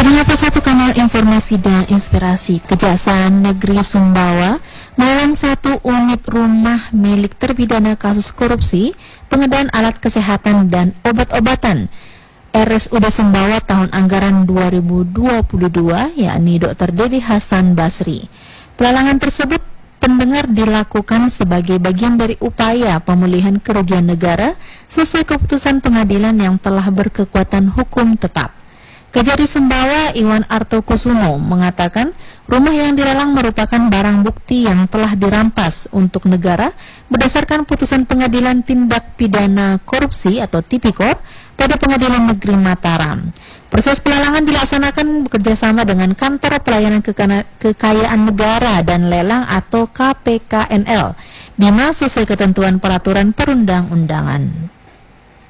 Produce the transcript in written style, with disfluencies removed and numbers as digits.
Pendengar Satu Kanal Informasi dan Inspirasi, Kejaksaan Negeri Sumbawa melelang satu unit rumah milik terpidana kasus korupsi pengadaan alat kesehatan dan obat-obatan RSUD Sumbawa tahun anggaran 2022, yakni Dr. Dedi Hasan Basri. Pelelangan tersebut pendengar dilakukan sebagai bagian dari upaya pemulihan kerugian negara sesuai keputusan pengadilan yang telah berkekuatan hukum tetap. Kejari Sumbawa Iwan Arto Kusumo mengatakan rumah yang dilelang merupakan barang bukti yang telah dirampas untuk negara berdasarkan putusan Pengadilan Tindak Pidana Korupsi atau Tipikor pada Pengadilan Negeri Mataram. Proses pelelangan dilaksanakan bekerjasama dengan Kantor Pelayanan Kekayaan Negara dan Lelang atau KPKNL, di mana sesuai ketentuan peraturan perundang-undangan.